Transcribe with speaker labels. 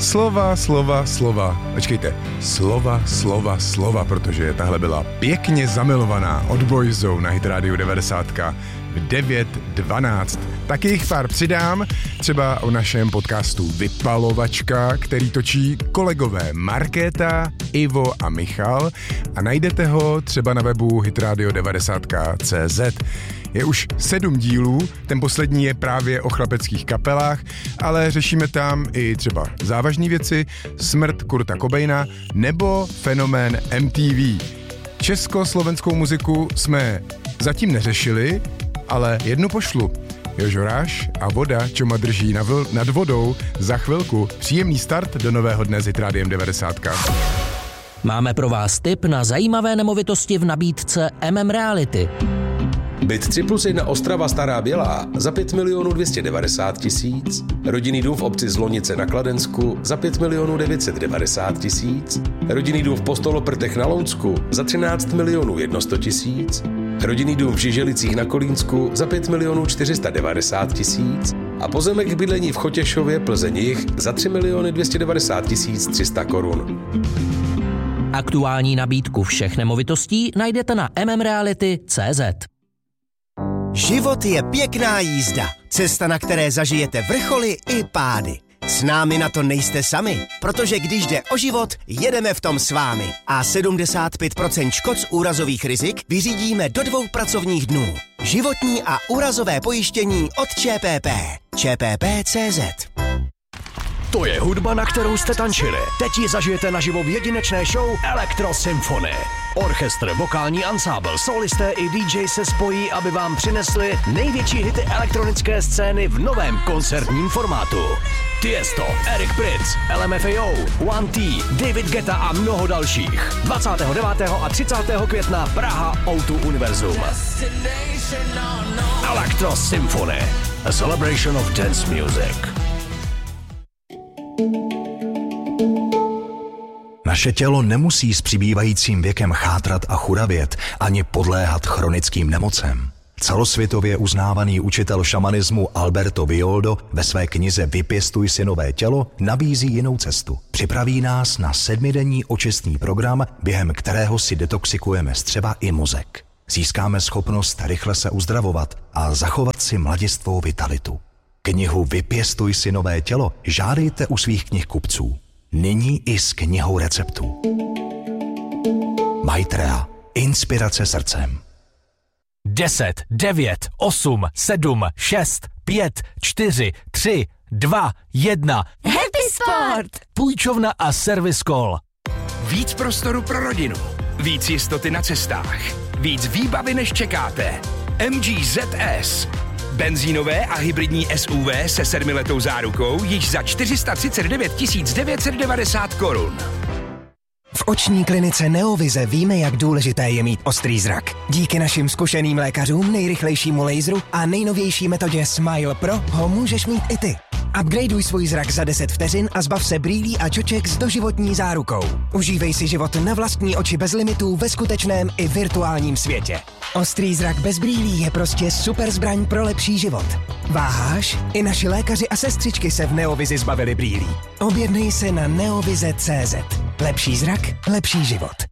Speaker 1: Slova. Počkejte, slova, protože tahle byla pěkně zamilovaná od Boyzou na Hit Radio 90 v 9:12. Tak jich pár přidám, třeba o našem podcastu Vypalovačka, který točí kolegové Markéta, Ivo a Michal a najdete ho třeba na webu hitradio90.cz. Je už 7 dílů, ten poslední je právě o chlapeckých kapelách, ale řešíme tam i třeba závažné věci, smrt Kurta Cobaina nebo fenomén MTV. Československou muziku jsme zatím neřešili, ale jednu pošlu. Jožoráš a voda, čo ma drží nad vodou za chvilku. Příjemný start do nového dne s Hit Rádiem 90.
Speaker 2: Máme pro vás tip na zajímavé nemovitosti v nabídce Reality.
Speaker 3: Byt 3+1 Ostrava Stará Bělá za 5 290 000, rodinný dům v obci Zlonice na Kladensku za 5 990 000, rodinný dům v Postoloprtech na Lounsku za 13 100 000, rodinný dům v Žiželicích na Kolínsku za 5 490 000 a pozemek k bydlení v Chotěšově, Plzeň-Jih za 3 290 300 korun.
Speaker 2: Aktuální nabídku všech nemovitostí najdete na mmreality.cz.
Speaker 4: Život je pěkná jízda. Cesta, na které zažijete vrcholy i pády. S námi na to nejste sami, protože když jde o život, jedeme v tom s vámi. A 75% škod z úrazových rizik vyřídíme do 2 pracovních dnů. Životní a úrazové pojištění od ČPP. ČPP.cz.
Speaker 5: To je hudba, na kterou jste tančili. Teď ji zažijete naživo v jedinečné show Electro Symphony. Orchestr, vokální ansábl, solisté i DJ se spojí, aby vám přinesli největší hity elektronické scény v novém koncertním formátu. Tiesto, Eric Prydz, LMFAO, One T, David Guetta a mnoho dalších. 29. a 30. května Praha O2 Univerzum. Electro Symphony, a celebration of dance music.
Speaker 6: Naše tělo nemusí s přibývajícím věkem chátrat a churavět ani podléhat chronickým nemocem. Celosvětově uznávaný učitel šamanismu Alberto Villoldo ve své knize Vypěstuj si nové tělo nabízí jinou cestu. Připraví nás na 7denní očistný program, během kterého si detoxikujeme střeva i mozek. Získáme schopnost rychle se uzdravovat a zachovat si mladistvou vitalitu. Knihu Vypěstuj si nové tělo žádejte u svých knihkupců. Nyní i s knihou receptů. Maitreya. Inspirace srdcem.
Speaker 5: 10, 9, 8, 7, 6, 5, 4, 3, 2, 1.
Speaker 7: Happy Sport!
Speaker 5: Půjčovna a Service Call.
Speaker 8: Víc prostoru pro rodinu. Víc jistoty na cestách. Víc výbavy, než čekáte. MG ZS. Benzínové a hybridní SUV se 7letou zárukou již za 439 990 korun.
Speaker 4: V oční klinice Neovize víme, jak důležité je mít ostrý zrak. Díky našim zkušeným lékařům, nejrychlejšímu laseru a nejnovější metodě Smile Pro ho můžeš mít i ty. Upgradeuj svůj zrak za 10 vteřin a zbav se brýlí a čoček s doživotní zárukou. Užívej si život na vlastní oči bez limitů ve skutečném i virtuálním světě. Ostrý zrak bez brýlí je prostě super zbraň pro lepší život. Váháš? I naši lékaři a sestřičky se v Neovizi zbavili brýlí. Objednej se na neovize.cz. Lepší zrak, lepší život.